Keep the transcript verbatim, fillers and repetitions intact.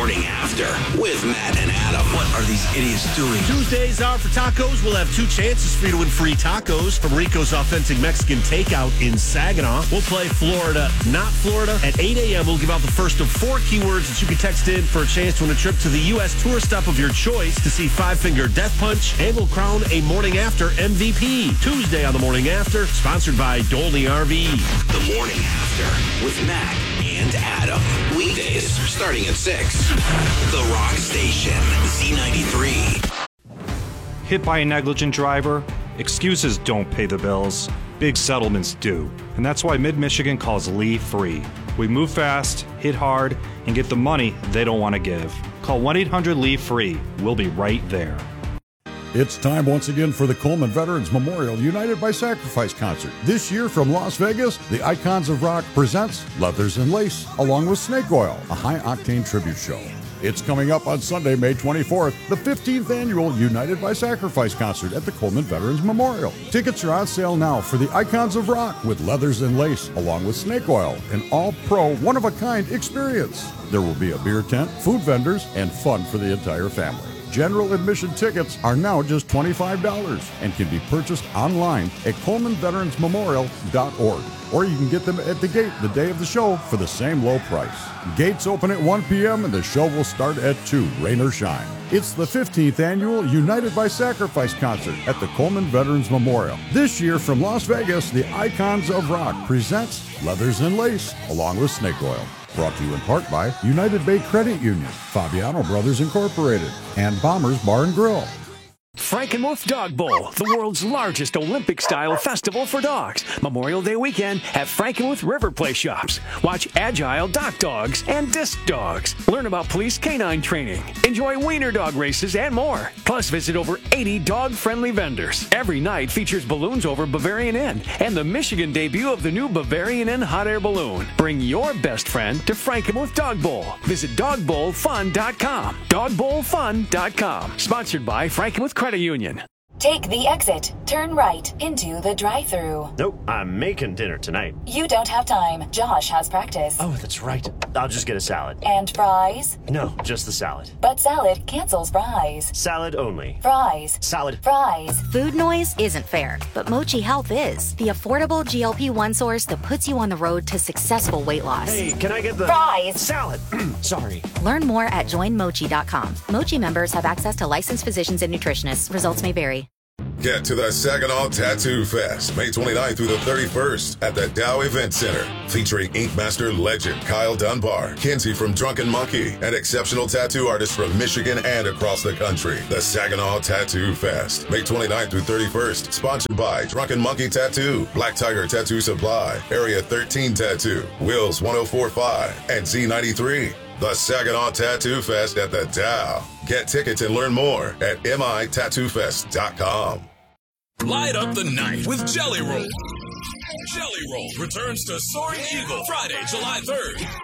Morning After with Matt and Adam. What are these idiots doing? Tuesdays are for tacos. We'll have two chances for you to win free tacos from Rico's Authentic Mexican Takeout in Saginaw. We'll play Florida, not Florida. At eight a.m., we'll give out the first of four keywords that you can text in for a chance to win a trip to the U S tour stop of your choice to see Five Finger Death Punch, and we'll crown a Morning After M V P. Tuesday on the Morning After, sponsored by Dolney R V. The Morning After with Matt and Adam. Weekdays starting at six. The Rock Station, Z ninety-three. Hit by a negligent driver? Excuses don't pay the bills. Big settlements do. And that's why Mid-Michigan calls Lee Free. We move fast, hit hard, and get the money they don't want to give. Call one eight hundred Lee Free. We'll be right there. It's time once again for the Coleman Veterans Memorial United by Sacrifice concert. This year from Las Vegas, the Icons of Rock presents Leathers and Lace, along with Snake Oil, a high-octane tribute show. It's coming up on Sunday, May twenty-fourth, the fifteenth annual United by Sacrifice concert at the Coleman Veterans Memorial. Tickets are on sale now for the Icons of Rock with Leathers and Lace, along with Snake Oil, an all-pro, one-of-a-kind experience. There will be a beer tent, food vendors, and fun for the entire family. General admission tickets are now just twenty-five dollars and can be purchased online at Coleman Veterans Memorial dot org. Or you can get them at the gate the day of the show for the same low price. Gates open at one p.m. and the show will start at two, rain or shine. It's the fifteenth annual United by Sacrifice concert at the Coleman Veterans Memorial. This year from Las Vegas, the Icons of Rock presents Leathers and Lace, along with Snake Oil. Brought to you in part by United Bay Credit Union, Fabiano Brothers Incorporated, and Bombers Bar and Grill. Frankenmuth Dog Bowl, the world's largest Olympic-style festival for dogs. Memorial Day weekend at Frankenmuth River Play shops. Watch agile dock dogs and disc dogs. Learn about police canine training. Enjoy wiener dog races and more. Plus, visit over eighty dog-friendly vendors. Every night features balloons over Bavarian Inn and the Michigan debut of the new Bavarian Inn hot air balloon. Bring your best friend to Frankenmuth Dog Bowl. Visit dog bowl fun dot com. dog bowl fun dot com. Sponsored by Frankenmuth Credit Union. Take the exit. Turn right into the drive-thru. Nope, I'm making dinner tonight. You don't have time. Josh has practice. Oh, that's right. I'll just get a salad. And fries? No, just the salad. But salad cancels fries. Salad only. Fries. Salad. Fries. Food noise isn't fair, but Mochi Health is. The affordable G L P one source that puts you on the road to successful weight loss. Hey, can I get the... Fries. Salad. Sorry. Learn more at join mochi dot com. Mochi members have access to licensed physicians and nutritionists. Results may vary. Get to the Saginaw Tattoo Fest, May twenty-ninth through the thirty-first at the Dow Event Center, featuring Ink Master legend Kyle Dunbar, Kinsey from Drunken Monkey, and exceptional tattoo artists from Michigan and across the country. The Saginaw Tattoo Fest, May twenty-ninth through thirty-first, sponsored by Drunken Monkey Tattoo, Black Tiger Tattoo Supply, Area thirteen Tattoo, Wills one oh four point five, and Z ninety-three. The Saginaw Tattoo Fest at the Dow. Get tickets and learn more at M I tattoo fest dot com. Light up the night with Jelly Roll. Jelly Roll returns to Soaring Eagle Friday, July third.